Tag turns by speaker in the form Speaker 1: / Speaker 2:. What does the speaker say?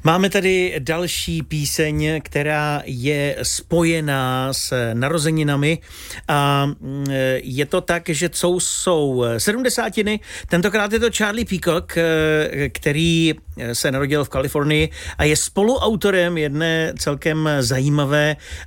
Speaker 1: Máme tady další píseň, která je spojená s narozeninami a je to tak, že jsou 70. Tentokrát je to Charlie Peacock, který se narodil v Kalifornii a je spoluautorem jedné celkem zajímavé